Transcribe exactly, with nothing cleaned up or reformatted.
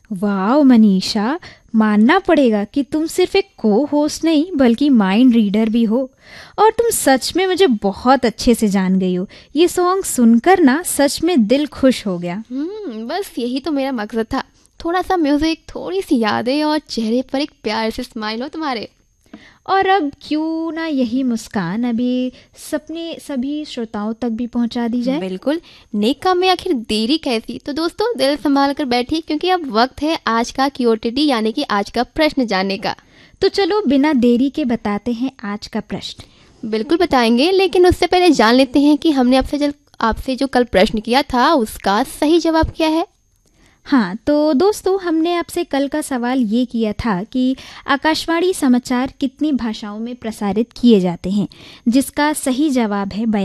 वाह मनीषा, मानना पड़ेगा कि तुम सिर्फ एक को होस्ट नहीं बल्कि माइंड रीडर भी हो। और तुम सच में मुझे बहुत अच्छे से जान गई हो। ये सॉन्ग सुनकर ना सच में दिल खुश हो गया। हम्म बस यही तो मेरा मकसद था। थोड़ा सा म्यूजिक, थोड़ी सी यादें और चेहरे पर एक प्यार से स्माइल हो तुम्हारे। और अब क्यों ना यही मुस्कान अभी सपने सभी श्रोताओं तक भी पहुंचा दी जाए। बिल्कुल। नेक काम में आखिर देरी कैसी। तो दोस्तों दिल संभाल कर बैठिए, क्योंकि अब वक्त है आज का क्यूओटीडी यानी कि आज का प्रश्न जानने का। तो चलो बिना देरी के बताते हैं आज का प्रश्न। बिल्कुल बताएंगे, लेकिन उससे पहले जान लेते हैं कि हमने आपसे जल आपसे जो कल प्रश्न किया था उसका सही जवाब क्या है। हाँ तो दोस्तों, हमने आपसे कल का सवाल ये किया था कि आकाशवाणी समाचार कितनी भाषाओं में प्रसारित किए जाते हैं, जिसका सही जवाब है